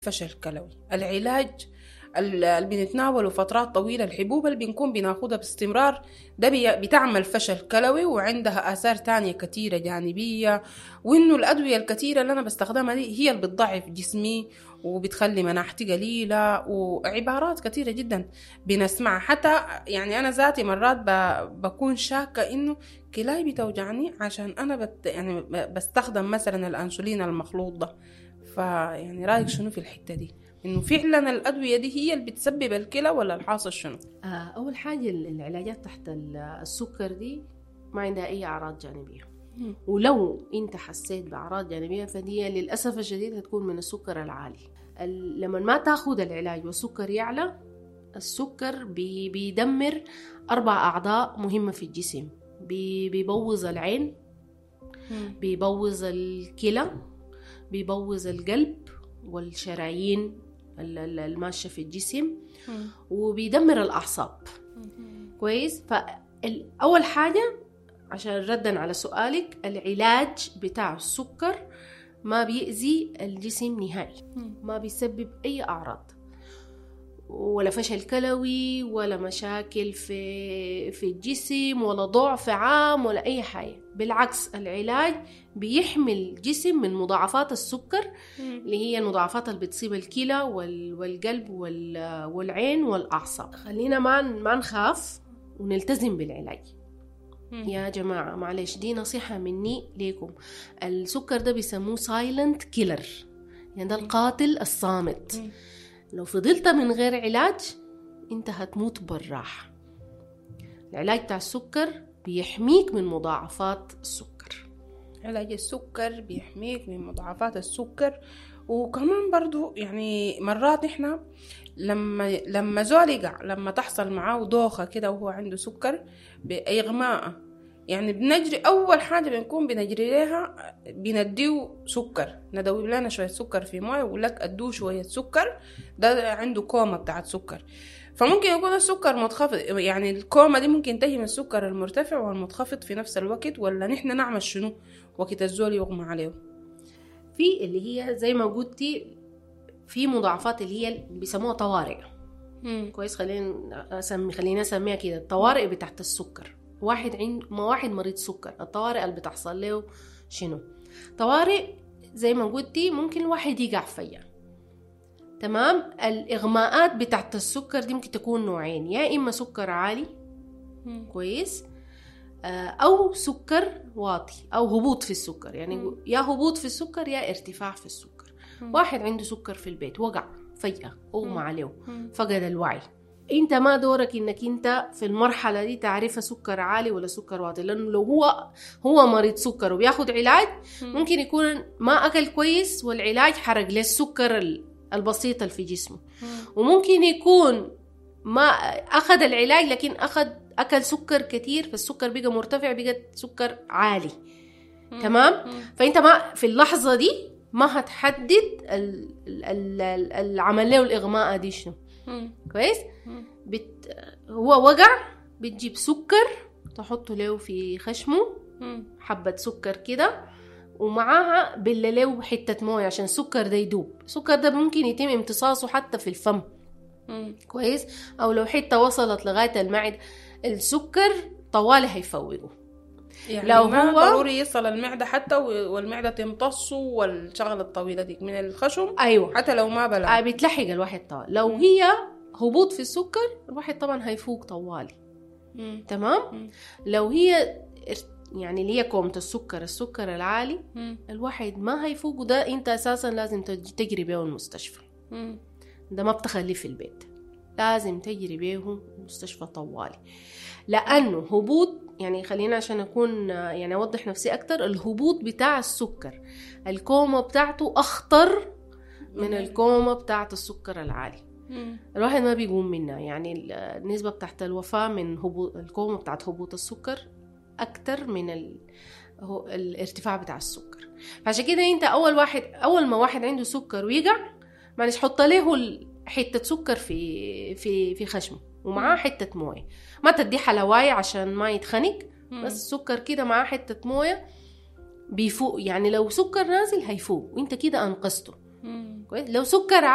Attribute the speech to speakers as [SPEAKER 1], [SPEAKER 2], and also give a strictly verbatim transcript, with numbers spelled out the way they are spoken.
[SPEAKER 1] فشل كلوي. العلاج اللي بنتناوله فترات طويلة، الحبوب اللي بنكون بناخدها باستمرار ده بتعمل فشل كلوي وعندها آثار تانية كتيرة جانبية، وإنه الأدوية الكتيرة اللي أنا بستخدمها دي هي اللي بتضعف جسمي وبتخلي مناعتي قليلة، وعبارات كتيرة جدا بنسمعها. حتى يعني أنا ذاتي مرات بكون شاكة إنه كلاي بتوجعني عشان أنا بت يعني بستخدم مثلا الأنسولين المخلوط ده. فيعني رأيك شنو في الحتة دي؟ إنه فعلا الأدوية دي هي اللي بتسبب الكلى ولا الحاصل شنو؟
[SPEAKER 2] آه أول حاجة العلاجات تحت السكر دي ما عندها أي أعراض جانبية، ولو أنت حسيت بأعراض جانبية فدي للأسف الشديد هتكون من السكر العالي. لما ما تاخد العلاج والسكر يعلى، السكر بي بيدمر أربع أعضاء مهمة في الجسم. بي بيبوظ العين، بيبوظ الكلى، بيبوظ القلب والشرايين الماشية في الجسم، وبيدمر الأعصاب. كويس. فأول حاجة عشان ردا على سؤالك، العلاج بتاع السكر ما بيأذي الجسم نهائي، ما بيسبب أي أعراض ولا فشل كلوي ولا مشاكل في في الجسم ولا ضعف عام ولا أي حاجة. بالعكس العلاج بيحمي الجسم من مضاعفات السكر اللي هي المضاعفات اللي بتصيب الكلى والقلب والعين والأعصاب. خلينا ما ما نخاف ونلتزم بالعلاج يا جماعة. معلش دي نصيحة مني ليكم، السكر ده بيسموه سايلنت كيلر، يعني ده القاتل الصامت. لو فضلت من غير علاج انت هتموت بالراحة. العلاج بتاع السكر بيحميك من مضاعفات السكر.
[SPEAKER 1] علاج السكر بيحميك من مضاعفات السكر. وكمان برضو يعني مرات احنا لما لما زول يقع، لما تحصل معاه دوخة كده وهو عنده سكر بإغماء، يعني بنجري أول حاجة بنكون بنجري لها بنديه سكر، ندوب لنا شوية سكر في مويه ويقول لك أدوه شوية سكر، ده عنده كومة بتاعت سكر. فممكن يكون السكر متخفض، يعني الكومة دي ممكن تجي من السكر المرتفع والمتخفض في نفس الوقت، ولا نحن نعمل شنو وقت الزول يغمى عليه؟
[SPEAKER 2] في اللي هي زي ما قلتي في مضاعفات اللي هي بيسموها طوارئ. مم. كويس. خلينا أسمي خلينا نسميها كده الطوارئ بتاعت السكر. واحد عند ما واحد مريض سكر، الطوارئ اللي بتحصل له شنو؟ طوارئ زي ما قلتي ممكن الواحد يقع فيها. تمام. الإغماءات بتاعت السكر دي ممكن تكون نوعين، يا إما سكر عالي مم. كويس، أو سكر واطي أو هبوط في السكر، يعني مم. يا هبوط في السكر يا ارتفاع في السكر. مم. واحد عنده سكر في البيت وقع فجأة أغمى عليه، فقد الوعي، انت ما دورك انك انت في المرحلة دي تعرف سكر عالي ولا سكر واطي، لانه لو هو هو مريض سكر وبياخد علاج ممكن يكون ما اكل كويس والعلاج حرق له السكر البسيط اللي في جسمه، وممكن يكون ما اخذ العلاج لكن اخذ اكل سكر كتير فالسكر بقى مرتفع، بقى سكر عالي. تمام. فانت ما في اللحظة دي ما هتحدد العمل له الاغماء دي شنو. كويس. بت... هو وقع، بتجيب سكر تحطه له في خشمه، حبة سكر كده، ومعاها بلله حتة موية عشان السكر ده يدوب. السكر ده ممكن يتم امتصاصه حتى في الفم. كويس. او لو حتة وصلت لغاية المعدة، السكر طوالي هيفوقه.
[SPEAKER 1] يعني لو ما هو ضروري يصل المعدة حتى والمعدة تمتصه والشغلة الطويلة دي من الخشم.
[SPEAKER 2] أيوة.
[SPEAKER 1] حتى لو ما بلع
[SPEAKER 2] آه بيتلحق الواحد طوال. لو م. هي هبوط في السكر الواحد طبعا هيفوق طوالي. م. تمام. م. لو هي يعني اللي هي كومة السكر السكر العالي م. الواحد ما هيفوق، وده انت اساسا لازم تجري بيه المستشفى. م. ده ما بتخليه في البيت، لازم تجري بيه المستشفى طوالي، لأنه هبوط يعني خلينا عشان أكون يعني أوضح نفسي أكتر، الهبوط بتاع السكر الكومة بتاعته أخطر من الكومة بتاعت السكر العالي. مم. الواحد ما بيقوم منها، يعني النسبة بتاعت الوفاة من هبوط الكومة بتاعت هبوط السكر أكتر من ال... هو الارتفاع بتاع السكر. فعشان كده أنت أول واحد أول ما واحد عنده سكر ويقع معلش حط له حتة سكر في في في خشمه ومعاه حتة موية، ما تدي حلواية عشان ما يتخنق، بس السكر كده معاه حتة موية بيفوق. يعني لو سكر نازل هيفوق وانت كده انقذته. لو سكر